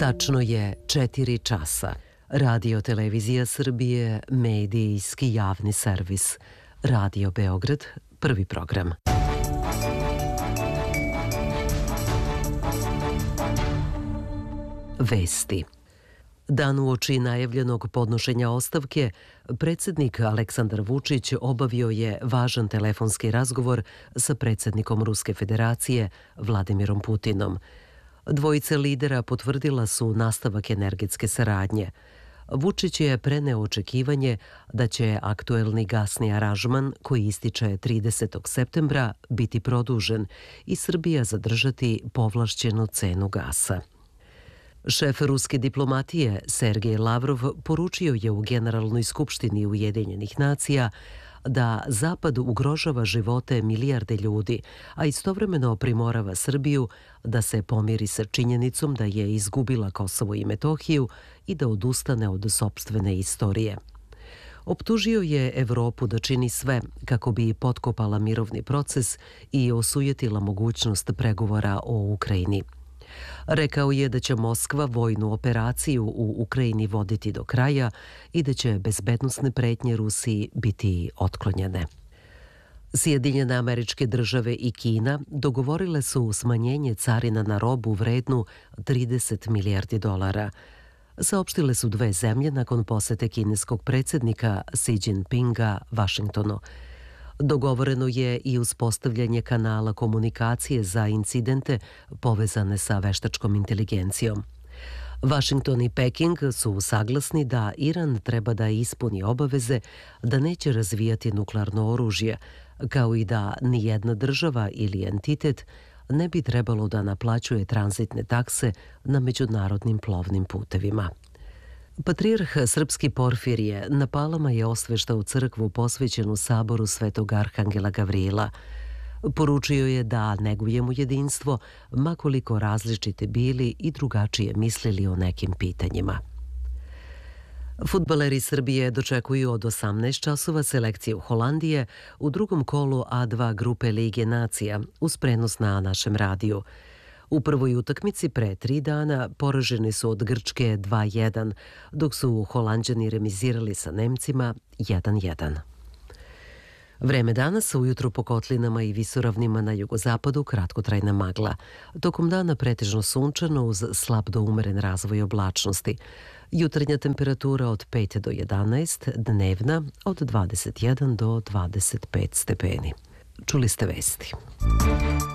Tačno je 4 časa. Radio Televizija Srbije, medijski javni servis. Radio Beograd, prvi program. Vesti. Dan uoči najavljenog podnošenja ostavke, predsjednik Aleksandar Vučić obavio je važan telefonski razgovor sa predsjednikom Ruske federacije Vladimirom Putinom. Dvojice lidera potvrdila su nastavak energetske saradnje. Vučić je preneo očekivanje da će aktuelni gasni aranžman koji ističe 30. septembra biti produžen i Srbija zadržati povlašćenu cenu gasa. Šef ruske diplomatije Sergej Lavrov poručio je u Generalnoj skupštini Ujedinjenih nacija da Zapad ugrožava živote milijarde ljudi, a istovremeno primorava Srbiju da se pomiri sa činjenicom da je izgubila Kosovo i Metohiju i da odustane od sopstvene istorije. Optužio je Evropu da čini sve kako bi potkopala mirovni proces i osujetila mogućnost pregovora o Ukrajini. Rekao je da će Moskva vojnu operaciju u Ukrajini voditi do kraja i da će bezbednosne pretnje Rusiji biti otklonjene. Sjedinjene Američke Države i Kina dogovorile su smanjenje carina na robu vrednu 30 milijardi dolara. Saopštile su dve zemlje nakon posete kineskog predsjednika Xi Jinpinga Vašingtonu. Dogovoreno je i uspostavljanje kanala komunikacije za incidente povezane sa veštačkom inteligencijom. Vašington i Peking su saglasni da Iran treba da ispuni obaveze da neće razvijati nuklearno oružje, kao i da nijedna država ili entitet ne bi trebalo da naplaćuje tranzitne takse na međunarodnim plovnim putevima. Patrijarh srpski Porfirije na Palama je osveštao crkvu posvećenu saboru Svetog Arhangela Gavrila. Poručio je da negujemo jedinstvo, makoliko različite bili i drugačije mislili o nekim pitanjima. Fudbaleri Srbije dočekuju od 18 časova selekciju Holandije u drugom kolu A2 grupe Lige nacija uz prenos na našem radiju. U prvoj utakmici pre 3 dana poraženi su od Grčke 2-1, dok su Holanđani remizirali sa Nemcima 1-1. Vreme danas ujutru po kotlinama i visoravnima na jugozapadu kratkotrajna magla. Tokom dana pretežno sunčano uz slab do umeren razvoj oblačnosti. Jutarnja temperatura od 5 do 11, dnevna od 21 do 25 stepeni. Čuli ste vesti.